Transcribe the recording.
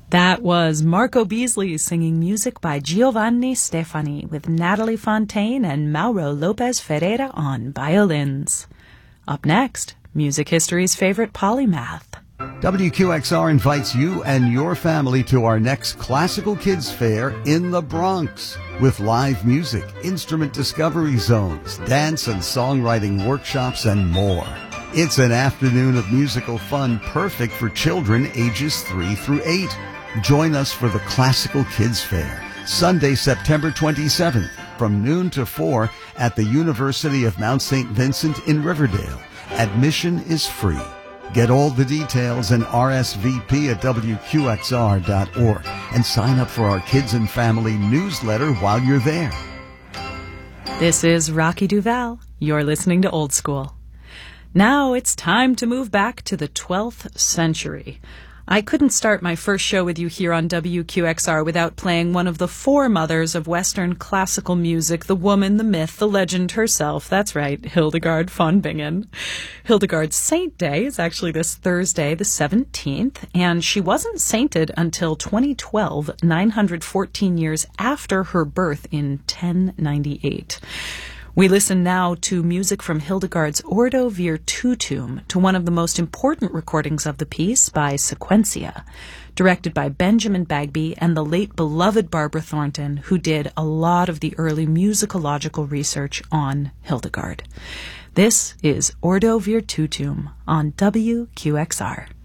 That was Marco Beasley singing music by Giovanni Stefani with Natalie Fontaine and Mauro Lopez Ferreira on violins. Up next, music history's favorite polymath. WQXR invites you and your family to our next Classical Kids Fair in the Bronx with live music, instrument discovery zones, dance and songwriting workshops, and more. It's an afternoon of musical fun perfect for children ages 3 through 8. Join us for the Classical Kids Fair, Sunday, September 27th, from noon to 4 at the University of Mount St. Vincent in Riverdale. Admission is free. Get all the details and RSVP at WQXR.org and sign up for our Kids and Family newsletter while you're there. This is Rocky Duval. You're listening to Old School. Now it's time to move back to the 12th century. I couldn't start my first show with you here on WQXR without playing one of the foremothers of Western classical music, the woman, the myth, the legend herself. That's right, Hildegard von Bingen. Hildegard's Saint Day is actually this Thursday, the 17th, and she wasn't sainted until 2012, 914 years after her birth in 1098. We listen now to music from Hildegard's Ordo Virtutum, to one of the most important recordings of the piece by Sequentia, directed by Benjamin Bagby and the late beloved Barbara Thornton, who did a lot of the early musicological research on Hildegard. This is Ordo Virtutum on WQXR.